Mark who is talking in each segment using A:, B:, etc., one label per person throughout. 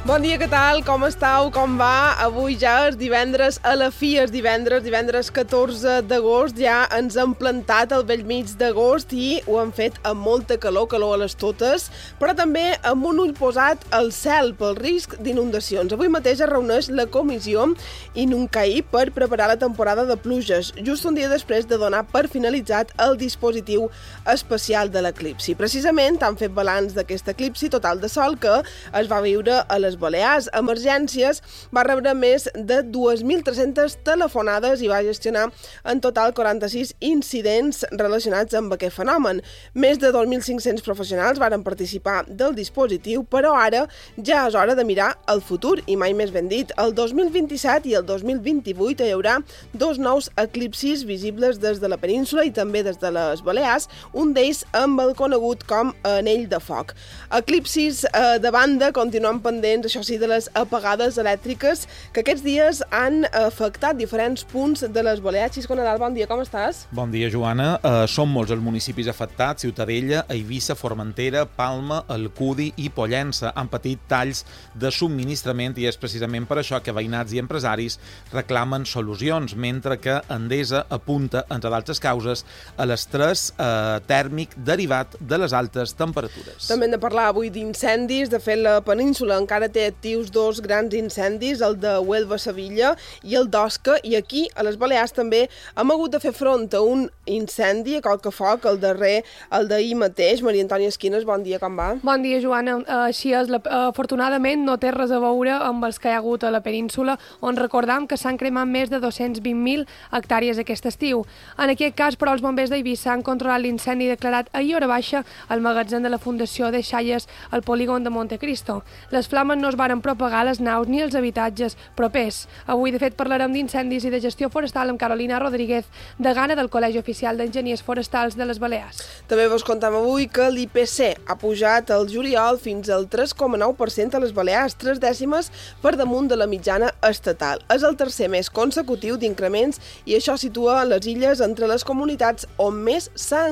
A: Bon dia, què tal? Com estàu? Com va? Avui ja és divendres, a la fi és divendres 14 d'agost, ja ens hem plantat al bell mig d'agost i ho hem fet amb molta calor a les totes, però també amb un ull posat al cel pel risc d'inundacions. Avui mateix es reuneix la comissió Inuncaí per preparar la temporada de pluges, just un dia després de donar per finalitzat el dispositiu especial de l'eclipsi. Precisament han fet balanç d'aquest eclipsi total de sol que es va viure a les Balears. Emergències va rebre més de 2.300 telefonades i va gestionar en total 46 incidents relacionats amb aquest fenomen. Més de 2.500 professionals varen participar del dispositiu, però ara ja és hora de mirar el futur i mai més ben dit. El 2027 i el 2028 hi haurà dos nous eclipsis visibles des de la península i també des de les Balears, un d'ells amb el conegut com anell de foc. Eclipsis de banda continuen pendents, això sí, de les apagades elèctriques que aquests dies han afectat diferents punts de les Balears. Xisco Nadal, bon dia, com estàs?
B: Bon dia, Joana. Són molts els municipis afectats: Ciutadella, Eivissa, Formentera, Palma, Alcudi i Pollença han patit talls de subministrament i és precisament per això que veïnats i empresaris reclamen solucions, mentre que Endesa apunta, entre d'altres causes, a l'estrès tèrmic derivat de les altes temperatures.
A: També hem de parlar avui d'incendis. De fet, la península encara té actius dos grans incendis, el de Huelva-Sevilla i el d'Osca, i aquí, a les Balears, també hem hagut de fer front a un incendi a Colcafoc, el darrer, el d'ahir mateix. Maria Antònia Esquines, bon dia, com va?
C: Bon dia, Joana. Així és, afortunadament no té res a veure amb els que hi ha hagut a la península, on recordam que s'han cremat més de 220.000 hectàrees aquest estiu. En aquest cas, però, els bombers d'Eivissa han controlat l'incendi declarat ahir hora baixa al magatzem de la Fundació de Xalles al polígon de Montecristo. Les flames no es varen propagar a les naus ni als habitatges propers. Avui, de fet, parlarem d'incendis i de gestió forestal amb Carolina Rodríguez, degana del Col·legi Oficial d'Enginyers Forestals de les Balears.
A: També vos contem avui que l'IPC ha pujat al juliol fins al 3,9% a les Balears, 3 dècimes per damunt de la mitjana estatal. És el tercer mes consecutiu d'increments i això situa les illes entre les comunitats on més s'ha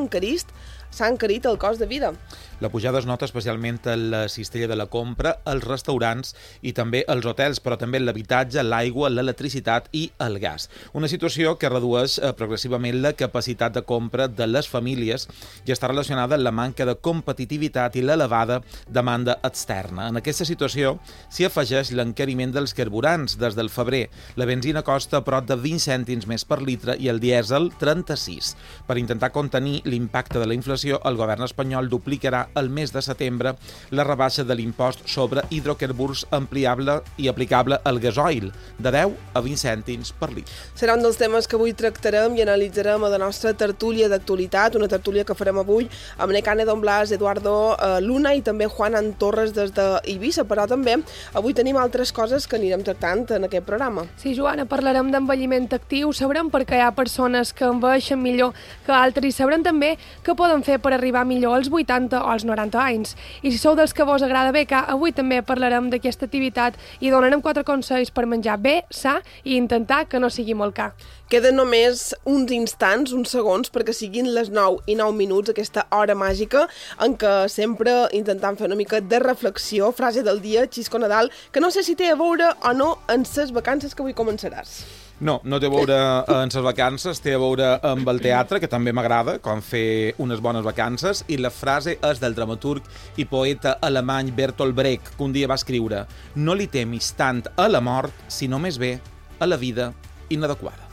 A: encarit el cost de vida.
B: La pujada es nota especialment a la cistella de la compra, als restaurants i també als hotels, però també l'habitatge, l'aigua, l'electricitat i el gas. Una situació que redueix progressivament la capacitat de compra de les famílies i està relacionada amb la manca de competitivitat i l'elevada demanda externa. En aquesta situació s'hi afegeix l'encariment dels carburants. Des del febrer, la benzina costa prop de 20 cèntims més per litre i el dièsel 36. Per intentar contenir l'impacte de la inflació, el govern espanyol duplicarà el mes de setembre la rebaixa de l'impost sobre hidrocarburs ampliable i aplicable al gasoil, de 10 a 20 cèntims per litre.
A: Serà un dels temes que avui tractarem i analitzarem a la nostra tertúlia d'actualitat, una tertúlia que farem avui amb Necane Don Blas, Eduardo Luna i també Juan Antorres des d'Eivissa, però també avui tenim altres coses que anirem tractant en aquest programa.
C: Sí, Joana, parlarem d'envelliment actiu, sabrem per què hi ha persones que envelleixen millor que altres i sabrem també què poden fer per arribar millor als 80 o als 90 anys. I si sou dels que vos agrada becar, avui també parlarem d'aquesta activitat i donarem 4 consells per menjar bé, sa i intentar que no sigui molt car.
A: Queden només uns instants, uns segons, perquè siguin les 9 i 9 minuts, aquesta hora màgica en què sempre intentem fer una mica de reflexió. Frase del dia, Xisco Nadal, que no sé si té a veure o no en ses vacances que avui començaràs.
B: No té a veure en les vacances, té a veure amb el teatre, que també m'agrada, com fer unes bones vacances, i la frase és del dramaturg i poeta alemany Bertolt Brecht, que un dia va escriure: «No li temis tant a la mort, sinó més bé a la vida inadequada».